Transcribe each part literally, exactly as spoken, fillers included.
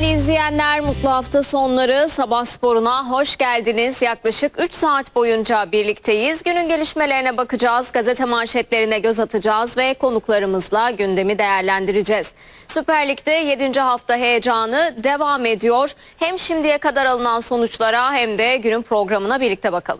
Değerli izleyenler, mutlu hafta sonları. Sabah sporuna hoş geldiniz. Yaklaşık üç saat boyunca birlikteyiz. Günün gelişmelerine bakacağız, gazete manşetlerine göz atacağız ve konuklarımızla gündemi değerlendireceğiz. Süper Lig'de yedinci hafta heyecanı devam ediyor. Hem şimdiye kadar alınan sonuçlara hem de günün programına birlikte bakalım.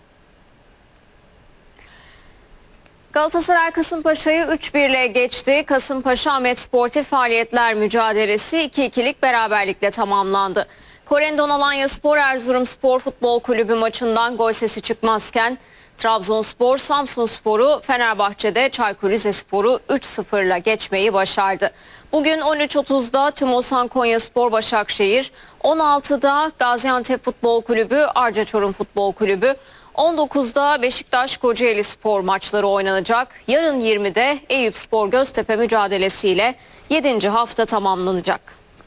Galatasaray Kasımpaşa'yı üç bir ile geçti. Kasımpaşa Ahmet Sportif Faaliyetler mücadelesi iki ikilik beraberlikle tamamlandı. Korendon Alanyaspor Erzurumspor Futbol Kulübü maçından gol sesi çıkmazken Trabzonspor Samsunspor'u, Fenerbahçe'de Çaykur Rizespor'u üç sıfır ile geçmeyi başardı. Bugün on üç otuzda Tümosan Konyaspor Başakşehir, on altıda Gaziantep Futbol Kulübü Arca Çorum Futbol Kulübü, on dokuzda Beşiktaş Kocaeli Spor maçları oynanacak. Yarın yirmide Eyüpspor Göztepe mücadelesiyle yedinci hafta tamamlanacak.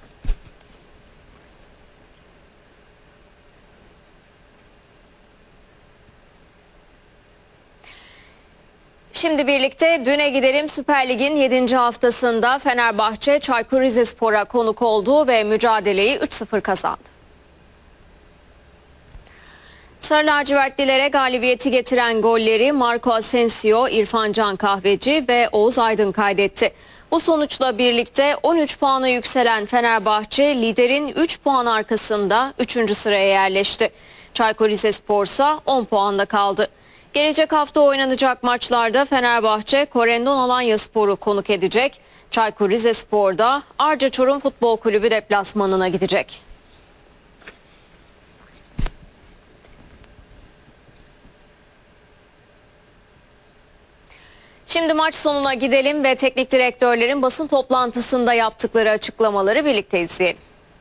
Şimdi birlikte düne gidelim. Süper Lig'in yedinci haftasında Fenerbahçe Çaykur Rizespor'a konuk oldu ve mücadeleyi üç sıfır kazandı. Sarı lacivertlilere galibiyeti getiren golleri Marco Asensio, İrfan Can Kahveci ve Oğuz Aydın kaydetti. Bu sonuçla birlikte on üç puana yükselen Fenerbahçe liderin üç puan arkasında üçüncü sıraya yerleşti. Çaykur Rizespor ise on puanda kaldı. Gelecek hafta oynanacak maçlarda Fenerbahçe Korendon Alanyaspor'u konuk edecek. Çaykur Rizespor da Arca Çorum Futbol Kulübü deplasmanına gidecek. Şimdi maç sonuna gidelim ve teknik direktörlerin basın toplantısında yaptıkları açıklamaları birlikte izleyelim.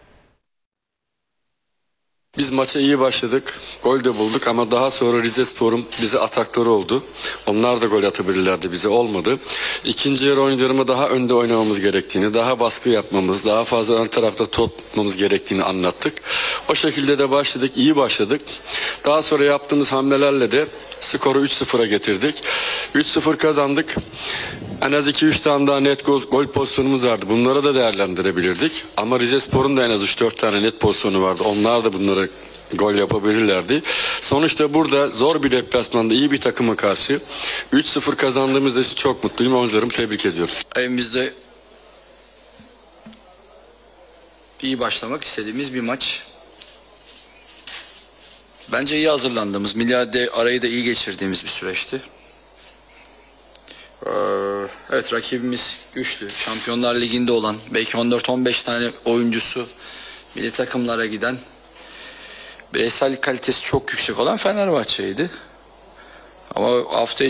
Biz maça iyi başladık. Gol de bulduk ama daha sonra Rizespor'un bize atakları oldu. Onlar da gol atabilirlerdi, bize olmadı. İkinci yarı oyuncularıma daha önde oynamamız gerektiğini, daha baskı yapmamız, daha fazla ön tarafta top tutmamız gerektiğini anlattık. O şekilde de başladık, iyi başladık. Daha sonra yaptığımız hamlelerle de skoru üç sıfıra getirdik. üç sıfır kazandık. En az iki üç tane daha net gol, gol pozisyonumuz vardı. Bunları da değerlendirebilirdik. Ama Rizespor'un da en az üç dört tane net pozisyonu vardı. Onlar da bunları gol yapabilirlerdi. Sonuçta burada zor bir deplasmanda iyi bir takıma karşı üç sıfır kazandığımızda çok mutluyum. Oyuncularımı tebrik ediyorum. Evimizde iyi başlamak istediğimiz bir maç. Bence iyi hazırlandığımız, milyarde arayı da iyi geçirdiğimiz bir süreçti. Ee, evet, rakibimiz güçlü. Şampiyonlar Ligi'nde olan, belki on dört on beş tane oyuncusu milli takımlara giden, bireysel kalitesi çok yüksek olan Fenerbahçe'ydi. Ama hafta